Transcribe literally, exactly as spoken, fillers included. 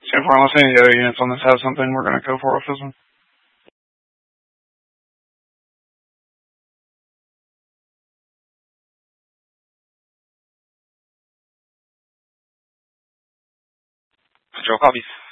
So if unless any of the other units on this have something, we're going to go for off this one. Joe copies.